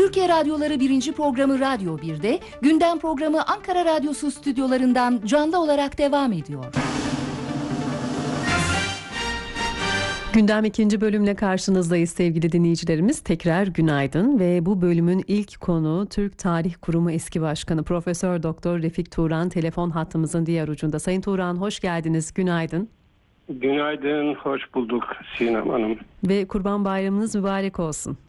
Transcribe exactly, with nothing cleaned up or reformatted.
Türkiye Radyoları birinci programı Radyo bir'de, gündem programı Ankara Radyosu stüdyolarından canlı olarak devam ediyor. Gündem ikinci bölümle karşınızdayız sevgili dinleyicilerimiz. Tekrar günaydın ve bu bölümün ilk konuğu Türk Tarih Kurumu eski başkanı Profesör Doktor Refik Turan telefon hattımızın diğer ucunda. Sayın Turan, hoş geldiniz. Günaydın. Günaydın, hoş bulduk Sinem Hanım. Ve Kurban Bayramınız mübarek olsun.